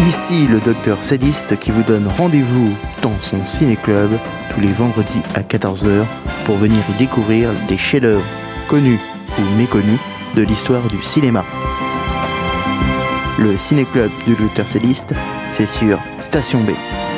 Ici le docteur Sadiste qui vous donne rendez-vous dans son ciné-club tous les vendredis à 14h pour venir y découvrir des chefs-d'œuvre connus ou méconnus de l'histoire du cinéma. Le ciné-club du docteur Sadiste, c'est sur Station B.